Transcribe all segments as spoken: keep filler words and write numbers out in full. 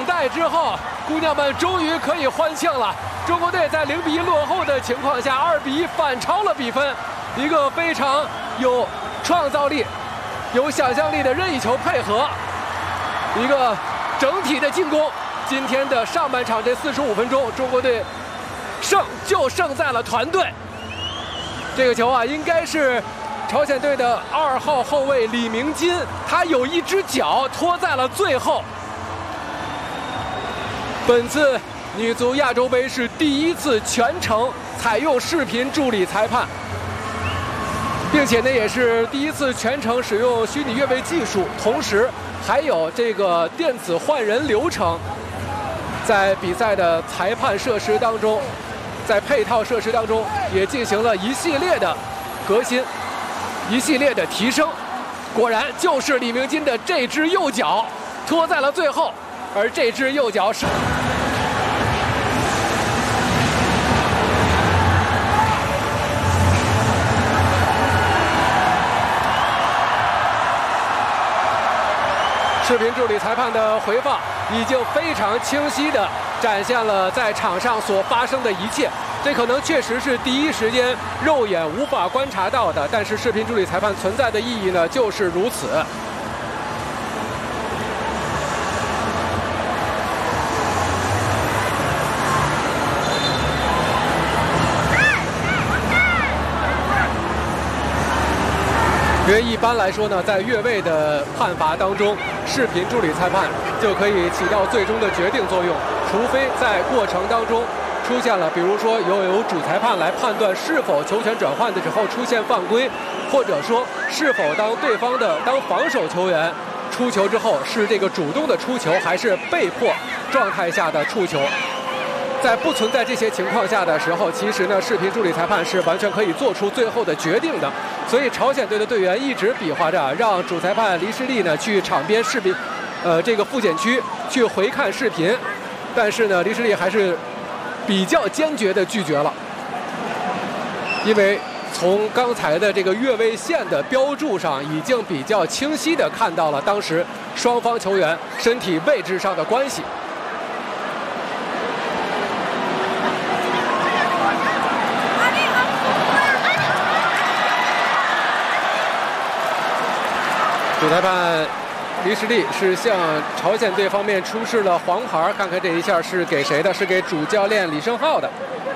待之后，姑娘们终于可以欢庆了。中国队在零比一落后的情况下，二比一反超了比分，一个非常有创造力、有想象力的任意球配合，一个整体的进攻。今天的上半场这四十五分钟，中国队胜就胜在了团队。这个球啊，应该是朝鲜队的二号后卫李明金，他有一只脚拖在了最后。本次女足亚洲杯是第一次全程采用视频助理裁判，并且呢也是第一次全程使用虚拟越位技术，同时还有这个电子换人流程，在比赛的裁判设施当中，在配套设施当中也进行了一系列的革新，一系列的提升。果然就是李明金的这只右脚拖在了最后，而这只右脚是。视频助理裁判的回放已经非常清晰地展现了在场上所发生的一切，这可能确实是第一时间肉眼无法观察到的，但是视频助理裁判存在的意义呢，就是如此。因为一般来说呢，在越位的判罚当中，视频助理裁判就可以起到最终的决定作用，除非在过程当中出现了，比如说由由主裁判来判断是否球权转换的时候出现犯规，或者说是否当对方的当防守球员出球之后是这个主动的出球还是被迫状态下的触球。在不存在这些情况下的时候，其实呢，视频助理裁判是完全可以做出最后的决定的。所以朝鲜队的队员一直比划着让主裁判黎世力呢去场边视频，呃，这个复检区去回看视频，但是呢，黎世力还是比较坚决的拒绝了，因为从刚才的这个越位线的标注上，已经比较清晰的看到了当时双方球员身体位置上的关系。主裁判黎世力是向朝鲜队方面出示了黄牌，看看这一下是给谁的？是给主教练李胜浩的。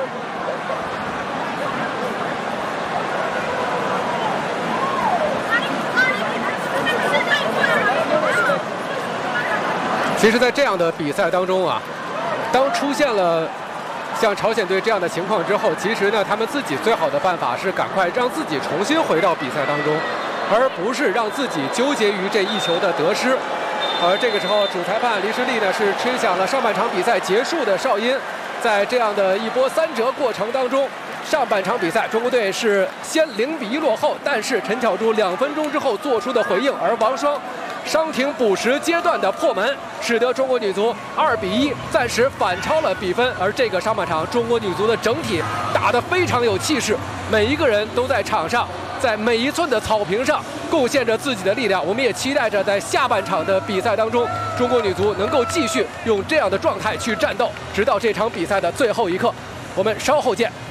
其实，在这样的比赛当中啊，当出现了像朝鲜队这样的情况之后，其实呢，他们自己最好的办法是赶快让自己重新回到比赛当中，而不是让自己纠结于这一球的得失。而这个时候，主裁判黎世力呢是吹响了上半场比赛结束的哨音。在这样的一波三折过程当中，上半场比赛中国队是先零比一落后，但是陈巧珠两分钟之后做出的回应，而王霜伤停补时阶段的破门，使得中国女足二比一暂时反超了比分。而这个上半场，中国女足的整体打得非常有气势，每一个人都在场上，在每一寸的草坪上贡献着自己的力量。我们也期待着在下半场的比赛当中，中国女足能够继续用这样的状态去战斗，直到这场比赛的最后一刻。我们稍后见。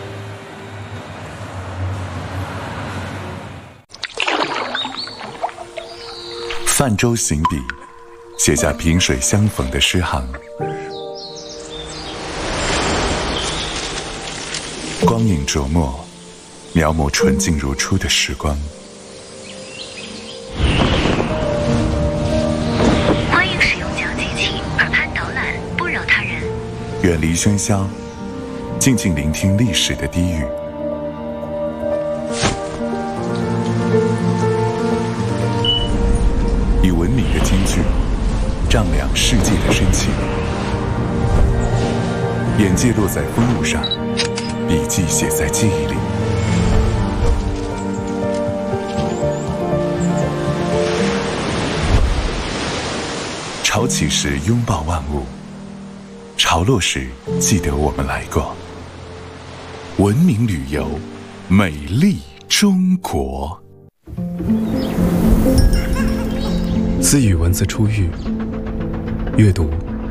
泛舟行笔，写下萍水相逢的诗行。光影琢磨，描摹纯净如初的时光。 欢迎使用讲机器，耳畔导览，不扰他人。 远离喧嚣，静静聆听历史的低语。以文明的金句丈量世界的深情，眼界落在风物上，笔记写在记忆里。潮起时拥抱万物，潮落时记得我们来过。文明旅游，美丽中国。 自语文字初遇，阅读